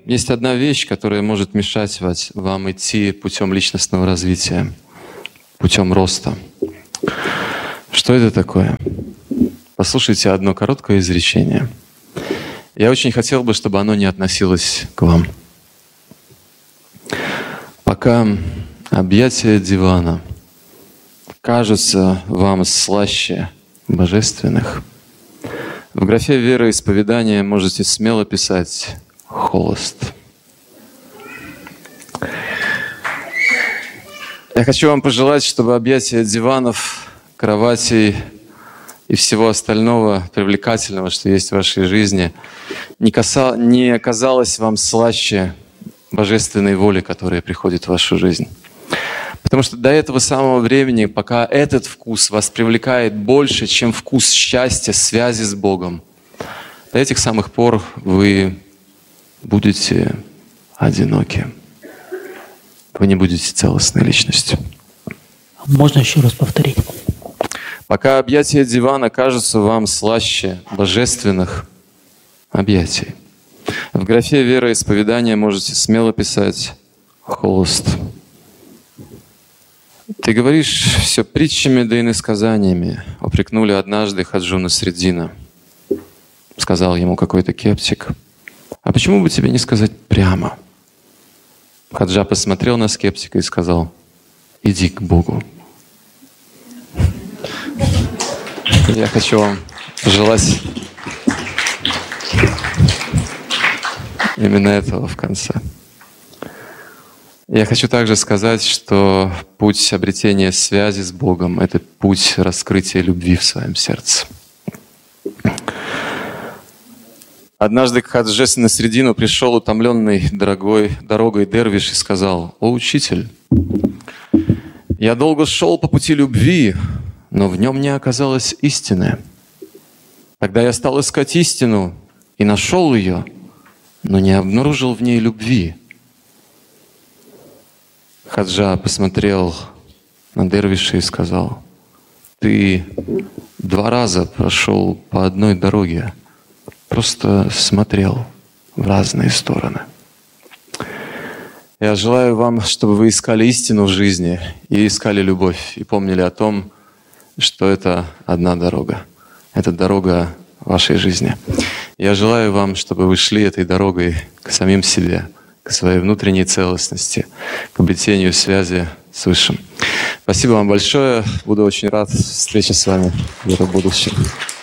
есть одна вещь, которая может мешать вам идти путем личностного развития, путем роста. Что это такое? Послушайте одно короткое изречение. Я очень хотел бы, чтобы оно не относилось к вам. Пока объятия дивана кажутся вам слаще божественных, в графе вероисповедания можете смело писать «холост». Я хочу вам пожелать, чтобы объятия диванов, кроватей и всего остального привлекательного, что есть в вашей жизни, не казалось вам слаще божественной воли, которая приходит в вашу жизнь. Потому что до этого самого времени, пока этот вкус вас привлекает больше, чем вкус счастья, связи с Богом, до этих самых пор вы будете одиноки. Вы не будете целостной личностью. Можно еще раз повторить? Пока объятия дивана кажутся вам слаще божественных объятий, в графе вероисповедания можете смело писать «холост». «Ты говоришь все притчами да иносказаниями», — упрекнули однажды Хаджу Насреддина. Сказал ему какой-то скептик: «А почему бы тебе не сказать прямо?» Хаджа посмотрел на скептика и сказал: «Иди к Богу». Я хочу вам пожелать именно этого в конце. Я хочу также сказать, что путь обретения связи с Богом — это путь раскрытия любви в своем сердце. Однажды к Хаджи Насреддину пришел утомленный дорогой дервиш и сказал: «О, учитель, я долго шел по пути любви, но в нем не оказалось истины. Тогда я стал искать истину и нашел ее, но не обнаружил в ней любви». Хаджа посмотрел на дервиша и сказал: «Ты 2 раза прошел по одной дороге, просто смотрел в разные стороны». Я желаю вам, чтобы вы искали истину в жизни и искали любовь, и помнили о том, что это одна дорога. Это дорога вашей жизни. Я желаю вам, чтобы вы шли этой дорогой к самим себе, к своей внутренней целостности, к обретению связи с Высшим. Спасибо вам большое. Буду очень рад встрече с вами в будущем.